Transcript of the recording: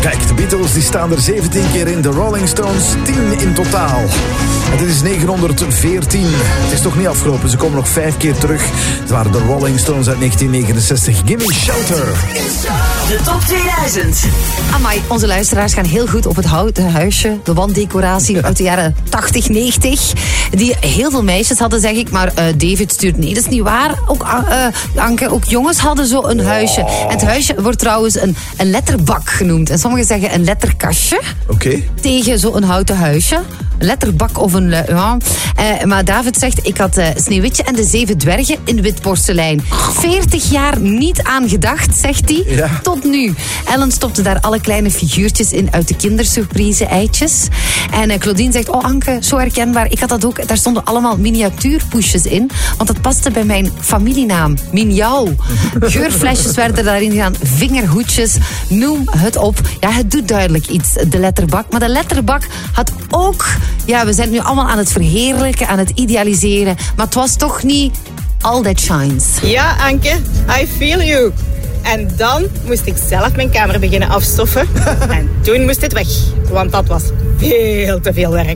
Kijk, de Beatles die staan er 17 keer in, de Rolling Stones 10 in totaal. En dit is 914. Het is toch niet afgelopen, ze komen nog 5 keer terug. Het waren de Rolling Stones uit 1969. Gimme Shelter. De top 2000. Amai, onze luisteraars gaan heel goed op het houten huisje, de wanddecoratie uit de jaren 80, 90. Die heel veel meisjes hadden, zeg ik, maar David stuurt nee, dat is niet waar. Ook Anke, ook jongens hadden zo een huisje. En het huisje wordt trouwens een letterbak genoemd. En sommigen zeggen een letterkastje. Oké. Tegen zo'n houten huisje. Een letterbak of een... ja. Maar David zegt, ik had Sneeuwwitje en de 7 dwergen in wit porselein. 40 jaar niet aan gedacht, zegt hij. Ja. Tot nu. Ellen stopte daar alle kleine figuurtjes in uit de kindersurprise-eitjes. En Claudine zegt, oh Anke, zo herkenbaar. Ik had dat ook. Daar stonden allemaal miniatuurpoesjes in. Want dat paste bij mijn familienaam. Minjauw. Geurflesjes werden daarin gedaan. Vingerhoedjes. Noem het op. Ja, het doet duidelijk iets, de letterbak. Maar de letterbak had ook... Ja, we zijn nu allemaal aan het verheerlijken, aan het idealiseren. Maar het was toch niet all that shines. Ja, Anke, I feel you. En dan moest ik zelf mijn kamer beginnen afstoffen. En toen moest het weg, want dat was veel te veel werk.